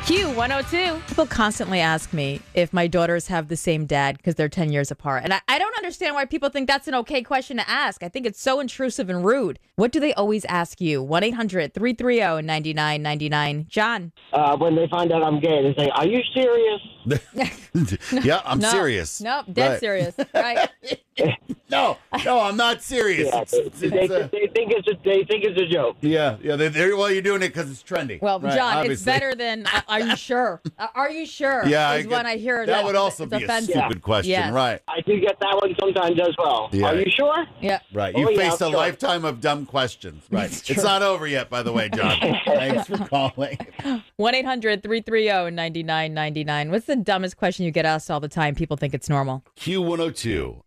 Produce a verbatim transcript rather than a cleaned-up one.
Q one oh two. People constantly ask me if my daughters have the same dad because they're ten years apart. And I, I don't understand why people think that's an okay question to ask. I think it's so intrusive and rude. What do they always ask you? one eight hundred three three zero nine nine nine nine. John. Uh, when they find out I'm gay, they say, "Are you serious?" Yeah, I'm no, serious. No, dead Right. serious. Right. No, no, I'm not serious. Yeah, It's- they, it's- they, it's a- they think it's a they think it's a joke. yeah, yeah. They, they're, well, you're doing it because it's trendy. Well, Right, John, it's obviously. better than, uh, are you sure? Uh, are you sure? Yeah, I is get- when I hear that that. would also it's be a offensive. stupid question, Yes. right? I do get that one sometimes as well. Yeah. Are you sure? Yeah. Right. You Oh, yeah, faced a sure. lifetime of dumb questions. Right. It's It's true. not over yet, by the way, John. Thanks for calling. one eight hundred three three zero nine nine nine nine. What's the dumbest question you get asked all the time? People think it's normal. Q one oh two.